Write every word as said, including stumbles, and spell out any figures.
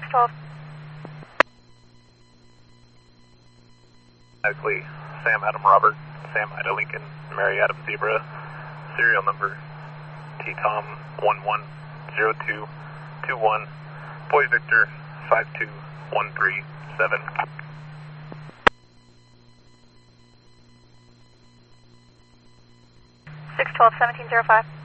twelve. Exactly. Sam Adam Robert, Sam Ida Lincoln, Mary Adam Zebra, serial number T Tom one one zero two two one, Boy Victor five two one three seven. six twelve, seventeen zero five.